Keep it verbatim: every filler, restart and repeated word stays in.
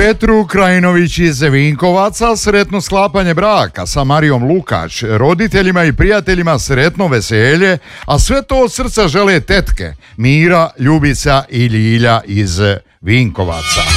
Petru Krajinović iz Vinkovaca sretno sklapanje braka sa Marijom Lukač, roditeljima i prijateljima sretno veselje, a sve to od srca žele tetke Mira, Ljubica i Ljilja iz Vinkovaca.